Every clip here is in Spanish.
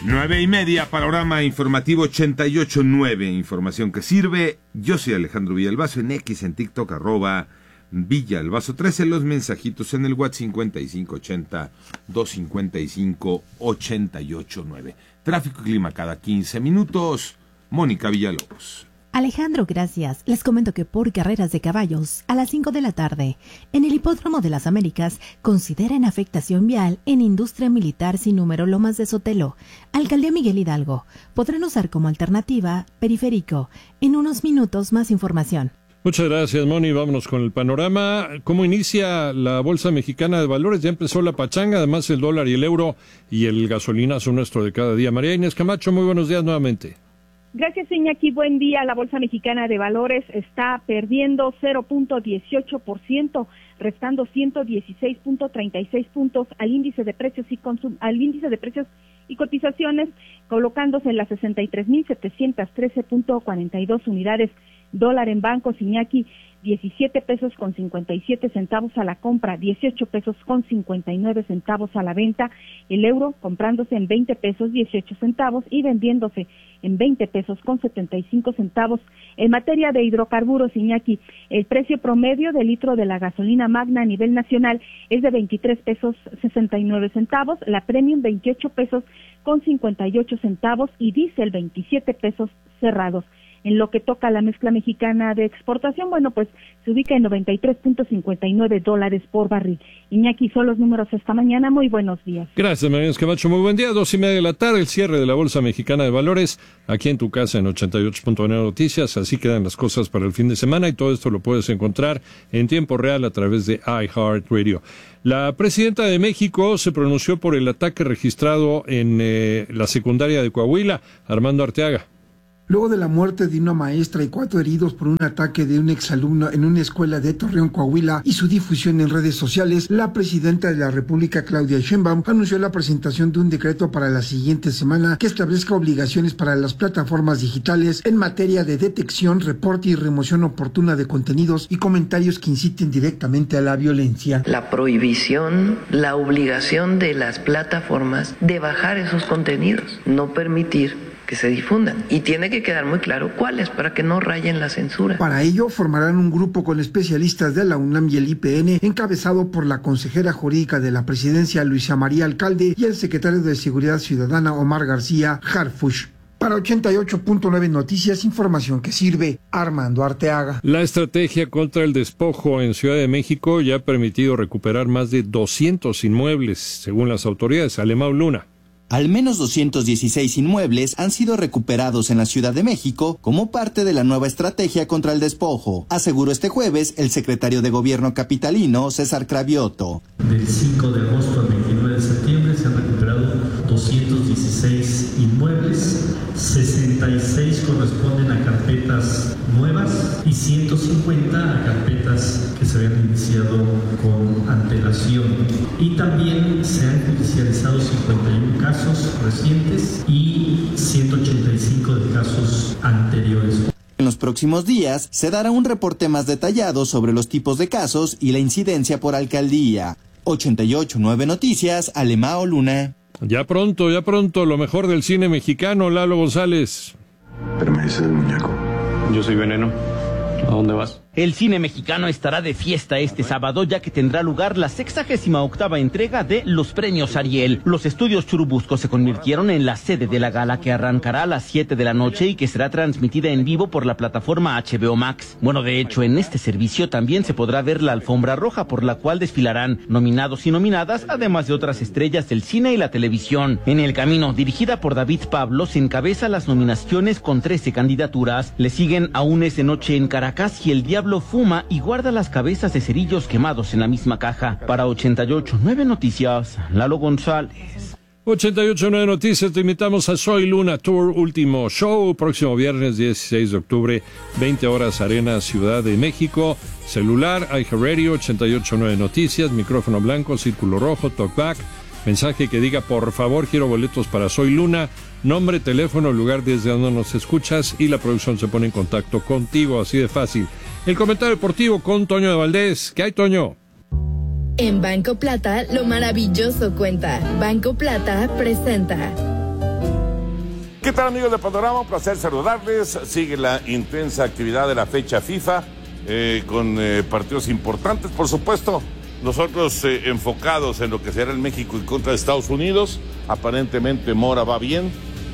9:30, panorama informativo 88.9, información que sirve. Yo soy Alejandro Villalbazo, en X, en TikTok, @Villalbazo13, los mensajitos en el WhatsApp 5580-255-889. Tráfico y clima cada 15 minutos. Mónica Villalobos. Alejandro, gracias. Les comento que por carreras de caballos, a las 5 de la tarde, en el Hipódromo de las Américas, consideren afectación vial en Industria Militar sin número Lomas de Sotelo. Alcaldía Miguel Hidalgo. Podrán usar como alternativa Periférico. En unos minutos más información. Muchas gracias, Moni. Vámonos con el panorama. ¿Cómo inicia la Bolsa Mexicana de Valores? Ya empezó la pachanga, además el dólar y el euro y el gasolinazo nuestro de cada día. María Inés Camacho, muy buenos días nuevamente. Gracias, Iñaki. Buen día. La Bolsa Mexicana de Valores está perdiendo 0.18%, restando 116.36 puntos al índice de precios y cotizaciones, colocándose en las 63.713.42 unidades. Dólar en bancos, Iñaki, 17 pesos con 57 centavos a la compra, 18 pesos con 59 centavos a la venta. El euro comprándose en 20 pesos 18 centavos y vendiéndose en 20 pesos con 75 centavos. En materia de hidrocarburos, Iñaki, el precio promedio del litro de la gasolina magna a nivel nacional es de 23 pesos 69 centavos, la premium 28 pesos con 58 centavos y diésel 27 pesos cerrados. En lo que toca a la mezcla mexicana de exportación, bueno, pues se ubica en $93.59 por barril. Iñaki, son los números esta mañana. Muy buenos días. Gracias, María Camacho. Muy buen día. 2:30 de la tarde, el cierre de la Bolsa Mexicana de Valores, aquí en tu casa en 88.9 Noticias. Así quedan las cosas para el fin de semana y todo esto lo puedes encontrar en tiempo real a través de iHeartRadio. La presidenta de México se pronunció por el ataque registrado en la secundaria de Coahuila. Armando Arteaga. Luego de la muerte de una maestra y 4 heridos por un ataque de un exalumno en una escuela de Torreón, Coahuila, y su difusión en redes sociales, la presidenta de la República, Claudia Sheinbaum, anunció la presentación de un decreto para la siguiente semana que establezca obligaciones para las plataformas digitales en materia de detección, reporte y remoción oportuna de contenidos y comentarios que inciten directamente a la violencia. La prohibición, la obligación de las plataformas de bajar esos contenidos, no permitir que se difundan. Y tiene que quedar muy claro cuáles, para que no rayen la censura. Para ello, formarán un grupo con especialistas de la UNAM y el IPN, encabezado por la consejera jurídica de la presidencia, Luisa María Alcalde, y el secretario de Seguridad Ciudadana, Omar García Harfuch. Para 88.9 Noticias, información que sirve. Armando Arteaga. La estrategia contra el despojo en Ciudad de México ya ha permitido recuperar más de 200 inmuebles, según las autoridades. Alemão Luna. Al menos 216 inmuebles han sido recuperados en la Ciudad de México como parte de la nueva estrategia contra el despojo, aseguró este jueves el secretario de Gobierno capitalino, César Cravioto. Del 5 de agosto al 29 de septiembre se han recuperado 216 inmuebles, 66 corresponden a carpetas nuevas y 150 a carpetas que se habían iniciado con antelación. Y también se han judicializado 51 casos recientes y 185 de casos anteriores. En los próximos días se dará un reporte más detallado sobre los tipos de casos y la incidencia por alcaldía. 88.9 Noticias, Alemão Luna. Ya pronto, lo mejor del cine mexicano, Lalo González. Pero me dices el muñeco. Yo soy Veneno. ¿A dónde vas? El cine mexicano estará de fiesta este sábado, ya que tendrá lugar la 68ª entrega de los premios Ariel. Los estudios Churubusco se convirtieron en la sede de la gala, que arrancará a las 7 de la noche y que será transmitida en vivo por la plataforma HBO Max. Bueno, de hecho, en este servicio también se podrá ver la alfombra roja, por la cual desfilarán nominados y nominadas, además de otras estrellas del cine y la televisión. En el camino, dirigida por David Pablos, encabeza las nominaciones con 13 candidaturas. Le siguen Aún es de noche en Caracas y El Diablo fuma y guarda las cabezas de cerillos quemados en la misma caja. Para 88.9 Noticias, Lalo González. 88.9 Noticias, te invitamos a Soy Luna Tour, último show, próximo viernes 16 de octubre, 20 horas, Arena, Ciudad de México. Celular, iHeartRadio, 88.9 Noticias, micrófono blanco, círculo rojo, talkback, mensaje que diga por favor quiero boletos para Soy Luna, nombre, teléfono, lugar desde donde nos escuchas y la producción se pone en contacto contigo, así de fácil. El comentario deportivo con Toño de Valdés. ¿Qué hay, Toño? En Banco Plata, lo maravilloso cuenta. Banco Plata presenta. ¿Qué tal, amigos de Panorama? Un placer saludarles. Sigue la intensa actividad de la fecha FIFA con partidos importantes, por supuesto. Nosotros enfocados en lo que será el México en contra de Estados Unidos. Aparentemente Mora va bien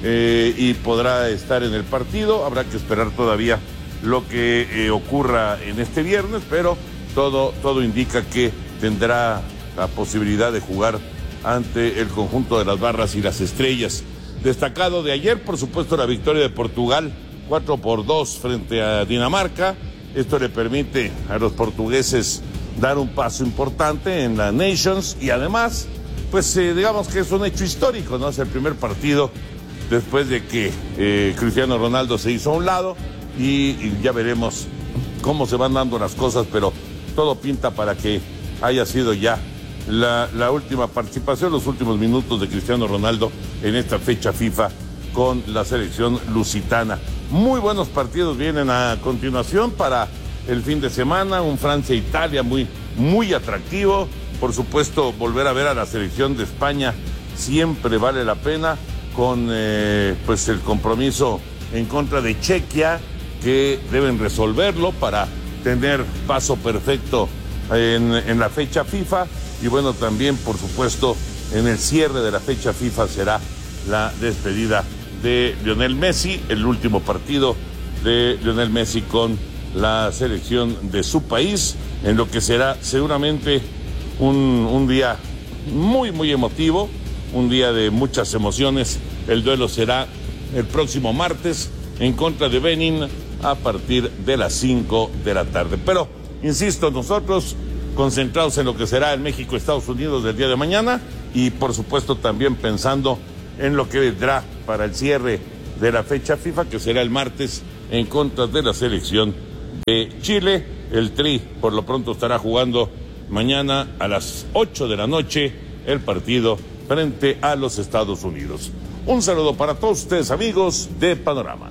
y podrá estar en el partido. Habrá que esperar todavía lo que ocurra en este viernes, pero todo indica que tendrá la posibilidad de jugar ante el conjunto de las Barras y las Estrellas. Destacado de ayer, por supuesto, la victoria de Portugal, 4-2 frente a Dinamarca. Esto le permite a los portugueses dar un paso importante en la Nations y además, pues digamos que es un hecho histórico, ¿no? Es el primer partido después de que Cristiano Ronaldo se hizo a un lado y ya veremos cómo se van dando las cosas, pero todo pinta para que haya sido ya la última participación, los últimos minutos de Cristiano Ronaldo en esta fecha FIFA con la selección lusitana. Muy buenos partidos vienen a continuación para el fin de semana, un Francia-Italia muy atractivo. Por supuesto, volver a ver a la selección de España siempre vale la pena, con pues el compromiso en contra de Chequia, que deben resolverlo para tener paso perfecto en la fecha FIFA. Y bueno, también, por supuesto, en el cierre de la fecha FIFA será la despedida de Lionel Messi, el último partido de Lionel Messi con la selección de su país, en lo que será seguramente un día muy emotivo, un día de muchas emociones. El duelo será el próximo martes en contra de Benin a partir de las 5 de la tarde. Pero, insisto, nosotros concentrados en lo que será el México-Estados Unidos del día de mañana y, por supuesto, también pensando en lo que vendrá para el cierre de la fecha FIFA, que será el martes en contra de la selección de Chile. El Tri, por lo pronto, estará jugando mañana a las 8 de la noche el partido frente a los Estados Unidos. Un saludo para todos ustedes, amigos de Panorama.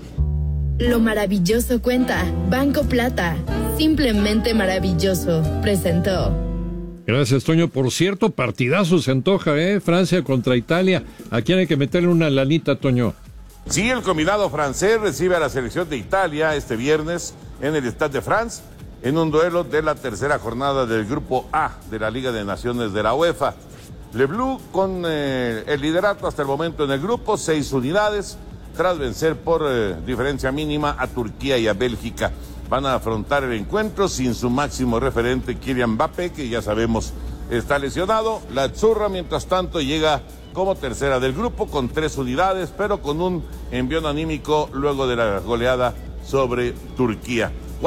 Lo maravilloso cuenta. Banco Plata. Simplemente maravilloso. Presentó. Gracias, Toño. Por cierto, partidazo se antoja, Francia contra Italia. ¿A quién hay que meterle una lanita, Toño? Sí, el combinado francés recibe a la selección de Italia este viernes en el Stade de France, en un duelo de la tercera jornada del Grupo A de la Liga de Naciones de la UEFA. Le Bleu con el liderato hasta el momento en el grupo, 6 unidades, tras vencer por diferencia mínima a Turquía y a Bélgica. Van a afrontar el encuentro sin su máximo referente, Kylian Mbappé, que ya sabemos está lesionado. La Azzurra, mientras tanto, llega como tercera del grupo con 3 unidades, pero con un envión anímico luego de la goleada sobre Turquía.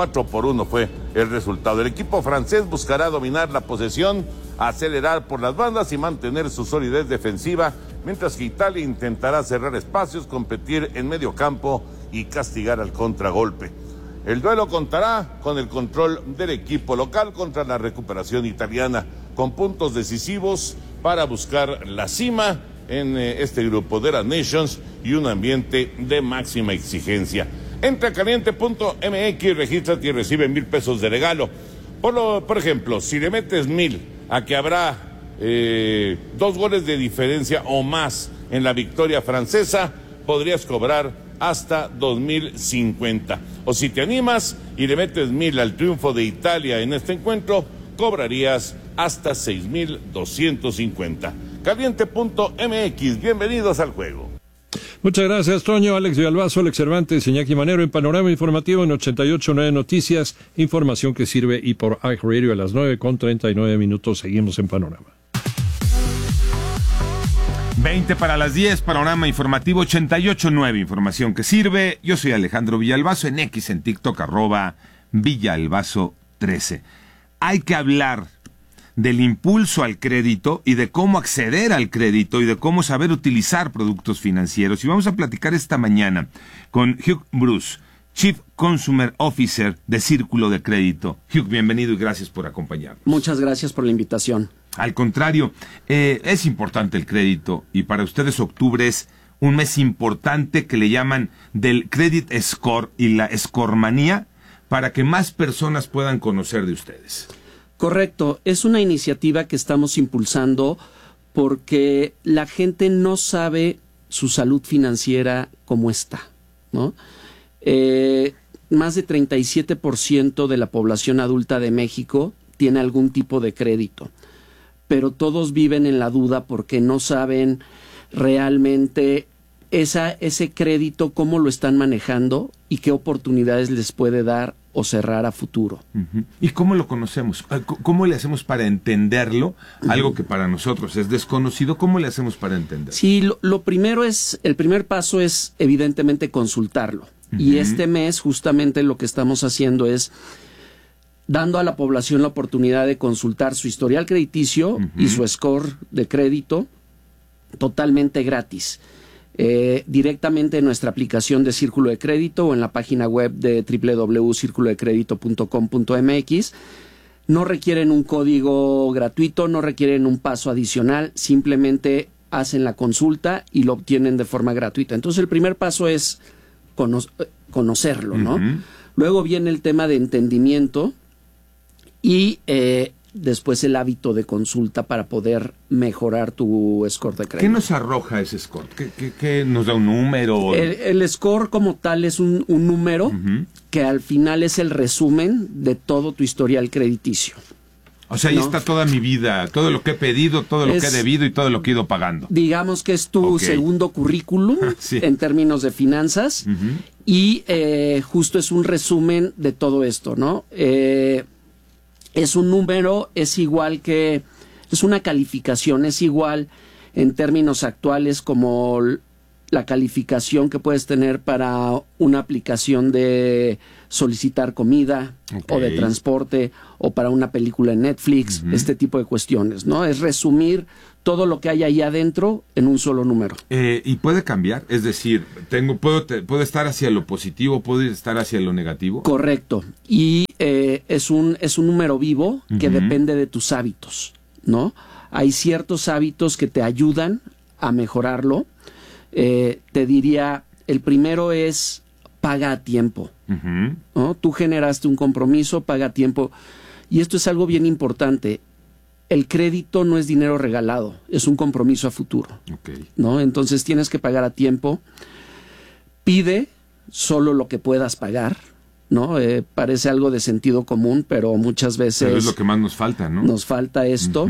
4-1 fue el resultado. El equipo francés buscará dominar la posesión, acelerar por las bandas y mantener su solidez defensiva, mientras que Italia intentará cerrar espacios, competir en medio campo y castigar al contragolpe. El duelo contará con el control del equipo local contra la recuperación italiana, con puntos decisivos para buscar la cima en este grupo de las Nations y un ambiente de máxima exigencia. Entra a caliente.mx, regístrate y recibe 1,000 pesos de regalo. Por ejemplo, si le metes 1,000 a que habrá 2 goles de diferencia o más en la victoria francesa, podrías cobrar hasta 2,050. O si te animas y le metes 1,000 al triunfo de Italia en este encuentro, cobrarías hasta 6,250. Caliente.mx, bienvenidos al juego. Muchas gracias, Toño. Alex Villalbazo, Alex Cervantes, Iñaki Manero en Panorama Informativo en 88.9 Noticias, información que sirve, y por iHeartRadio a las 9:39 seguimos en Panorama. 20 para las 10, Panorama Informativo 88.9, información que sirve. Yo soy Alejandro Villalbazo, en X, en TikTok, @Villalbazo13. Hay que hablar del impulso al crédito y de cómo acceder al crédito y de cómo saber utilizar productos financieros. Y vamos a platicar esta mañana con Hugh Bruce, Chief Consumer Officer de Círculo de Crédito. Hugh, bienvenido y gracias por acompañarnos. Muchas gracias por la invitación. Al contrario, es importante el crédito y para ustedes octubre es un mes importante que le llaman del Credit Score y la Scoremanía para que más personas puedan conocer de ustedes. Correcto, es una iniciativa que estamos impulsando porque la gente no sabe su salud financiera cómo está, ¿no? Más de 37% de la población adulta de México tiene algún tipo de crédito, pero todos viven en la duda porque no saben realmente ese crédito, cómo lo están manejando y qué oportunidades les puede dar o cerrar a futuro. ¿Y cómo lo conocemos? ¿Cómo le hacemos para entenderlo? Algo que para nosotros es desconocido, ¿cómo le hacemos para entenderlo? Sí, el primer paso es evidentemente consultarlo. Y este mes justamente lo que estamos haciendo es dando a la población la oportunidad de consultar su historial crediticio y su score de crédito totalmente gratis. Directamente en nuestra aplicación de Círculo de Crédito o en la página web de www.circulodecredito.com.mx. No requieren un código gratuito, no requieren un paso adicional, simplemente hacen la consulta y lo obtienen de forma gratuita. Entonces el primer paso es conocerlo, ¿no? Luego viene el tema de entendimiento y después el hábito de consulta para poder mejorar tu score de crédito. ¿Qué nos arroja ese score? ¿Qué nos da un número? El score como tal es un número que al final es el resumen de todo tu historial crediticio. O sea, ahí está toda mi vida, todo lo que he pedido, todo lo que he debido y todo lo que he ido pagando. Digamos que es tu segundo currículum en términos de finanzas y justo es un resumen de todo esto, ¿no? Es un número, es igual que, es una calificación, es igual en términos actuales como la calificación que puedes tener para una aplicación de solicitar comida o de transporte o para una película en Netflix, este tipo de cuestiones, ¿no? Es resumir todo lo que hay ahí adentro en un solo número. ¿Y puede cambiar? Es decir, ¿puedo estar hacia lo positivo, puedo estar hacia lo negativo? Correcto. Y es un número vivo que depende de tus hábitos, ¿no? Hay ciertos hábitos que te ayudan a mejorarlo. Te diría, el primero es paga a tiempo, ¿no? Tú generaste un compromiso, paga a tiempo. Y esto es algo bien importante. El crédito no es dinero regalado, es un compromiso a futuro, ¿no? Entonces tienes que pagar a tiempo. Pide solo lo que puedas pagar, ¿no? Parece algo de sentido común, pero muchas veces... Pero es lo que más nos falta, ¿no? Nos falta esto.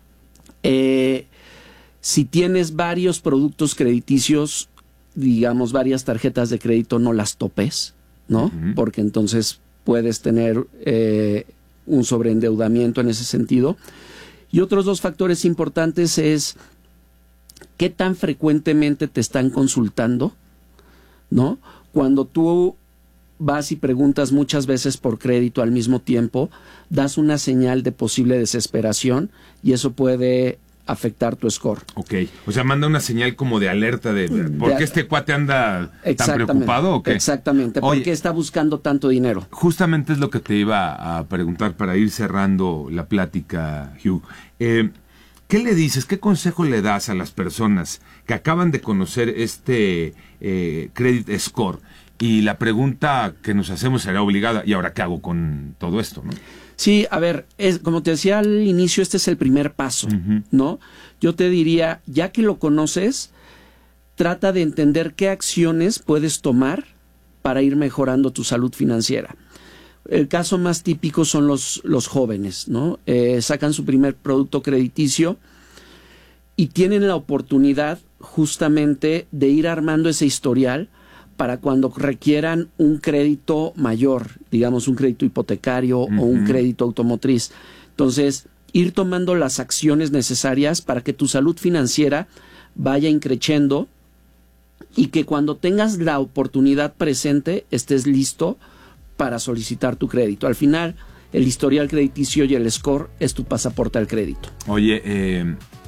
Si tienes varios productos crediticios, digamos varias tarjetas de crédito, no las topes, ¿no? Porque entonces puedes tener un sobreendeudamiento en ese sentido. Y otros dos factores importantes es qué tan frecuentemente te están consultando, ¿no? Cuando tú vas y preguntas muchas veces por crédito al mismo tiempo, das una señal de posible desesperación y eso puede afectar tu score. O sea, manda una señal como de alerta de ¿por qué este cuate anda tan preocupado? ¿O qué? Exactamente, ¿por qué está buscando tanto dinero? Justamente es lo que te iba a preguntar para ir cerrando la plática, Hugh. ¿Qué le dices, qué consejo le das a las personas que acaban de conocer este Credit Score? Y la pregunta que nos hacemos será obligada, ¿y ahora qué hago con todo esto, no? Sí, a ver, como te decía al inicio, este es el primer paso, ¿no? Yo te diría, ya que lo conoces, trata de entender qué acciones puedes tomar para ir mejorando tu salud financiera. El caso más típico son los jóvenes, ¿no? Sacan su primer producto crediticio y tienen la oportunidad justamente de ir armando ese historial para cuando requieran un crédito mayor, digamos un crédito hipotecario o un crédito automotriz. Entonces, ir tomando las acciones necesarias para que tu salud financiera vaya increciendo y que cuando tengas la oportunidad presente estés listo para solicitar tu crédito. Al final, el historial crediticio y el score es tu pasaporte al crédito. Oye,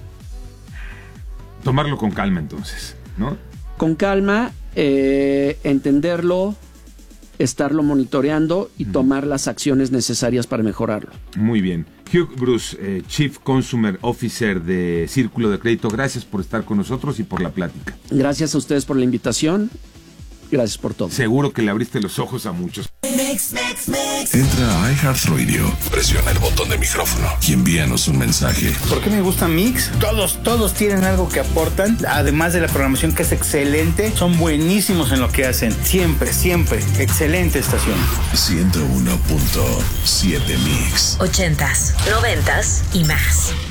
tomarlo con calma entonces, ¿no? Con calma, entenderlo, estarlo monitoreando y tomar las acciones necesarias para mejorarlo. Muy bien. Hugh Bruce, Chief Consumer Officer de Círculo de Crédito, gracias por estar con nosotros y por la plática. Gracias a ustedes por la invitación. Gracias por todo. Seguro que le abriste los ojos a muchos. Entra a iHeartRadio, presiona el botón de micrófono y envíanos un mensaje. ¿Por qué me gusta Mix? Todos tienen algo que aportan, además de la programación que es excelente, son buenísimos en lo que hacen. Siempre, excelente estación. 101.7 Mix. 80s, 90s y más.